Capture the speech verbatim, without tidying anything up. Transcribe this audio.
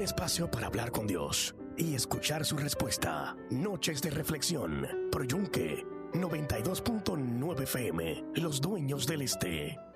espacio para hablar con Dios y escuchar su respuesta. Noches de reflexión por Yunque noventa y dos punto nueve F M, Los Dueños del Este.